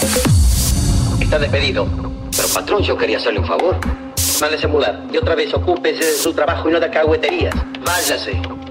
Está despedido. Pero patrón, yo quería hacerle un favor. Mándese a mudar. Y otra vez ocúpese de su trabajo y no de cahueterías. Váyase.